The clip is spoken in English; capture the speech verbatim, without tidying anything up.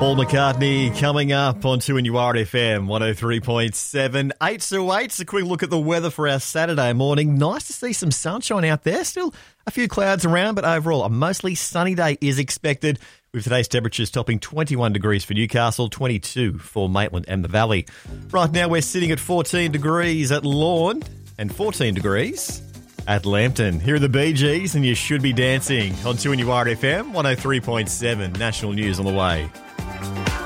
Paul McCartney coming up on two N U R F M one oh three point seven. eight to eight, a quick look at the weather for our Saturday morning. Nice to see some sunshine out there. Still a few clouds around, but overall a mostly sunny day is expected, with today's temperatures topping twenty-one degrees for Newcastle, twenty-two for Maitland and the Valley. Right now we're sitting at fourteen degrees at Lorne and fourteen degrees at Lambton. Here are the Bee Gees, and you should be dancing on two N U R F M one oh three point seven. National news on the way.